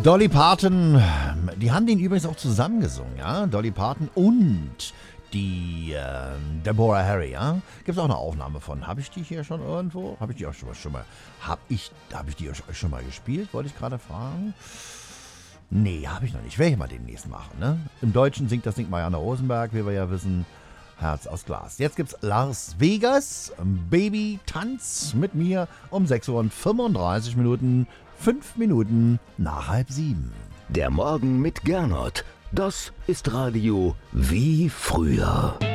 Dolly Parton, die haben den übrigens auch zusammengesungen, ja? Dolly Parton und die Deborah Harry, ja? Gibt es auch eine Aufnahme von. Habe ich die hier schon irgendwo? Habe ich die auch schon mal? Habe ich die euch schon mal gespielt? Wollte ich gerade fragen. Nee, habe ich noch nicht. Werde ich mal demnächst machen, ne? Im Deutschen singt Marianne Rosenberg, wie wir ja wissen. Herz aus Glas. Jetzt gibt's Las Vegas, Baby Tanz mit mir um 6:35 Minuten, 5 Minuten nach 6:30. Der Morgen mit Gernot, das ist Radio wie früher.